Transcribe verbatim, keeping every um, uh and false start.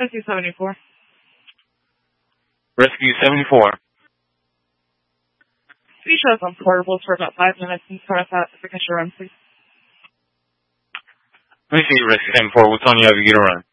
Rescue seventy-four. Rescue seventy-four. Can you show us on portables for about five minutes and start us out to finish your run, please? Let me see, Rescue seventy-four. What's on you? Have you get a run?